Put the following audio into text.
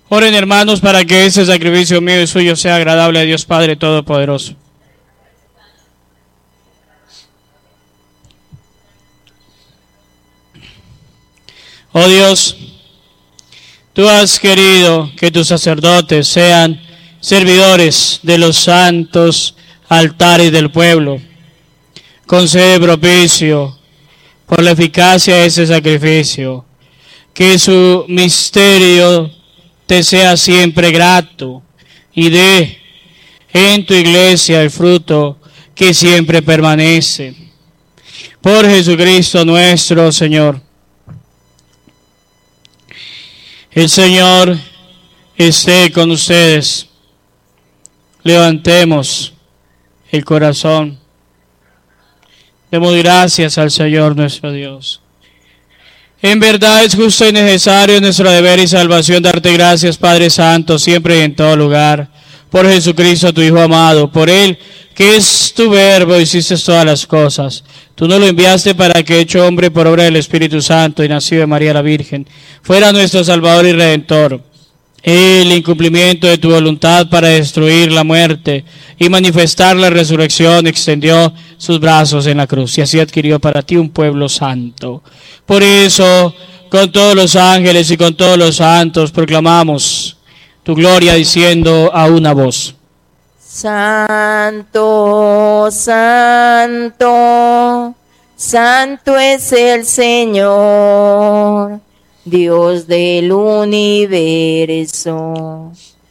Oren, hermanos, para que ese sacrificio mío y suyo sea agradable a Dios Padre Todopoderoso. Oh Dios, tú has querido que tus sacerdotes sean servidores de los santos altares del pueblo. Concede propicio por la eficacia de ese sacrificio, que su misterio te sea siempre grato y dé en tu iglesia el fruto que siempre permanece. Por Jesucristo nuestro Señor. El Señor esté con ustedes. Levantemos el corazón. Demos gracias al Señor nuestro Dios. En verdad es justo y necesario nuestro deber y salvación darte gracias, Padre Santo, siempre y en todo lugar, por Jesucristo, tu Hijo amado, por Él, que es tu verbo, hiciste todas las cosas. Tú nos lo enviaste para que, hecho hombre por obra del Espíritu Santo y nacido de María la Virgen, fuera nuestro Salvador y Redentor. El incumplimiento de tu voluntad para destruir la muerte y manifestar la resurrección extendió sus brazos en la cruz y así adquirió para ti un pueblo santo. Por eso, con todos los ángeles y con todos los santos proclamamos tu gloria diciendo a una voz: Santo, santo, santo es el Señor, Dios del universo.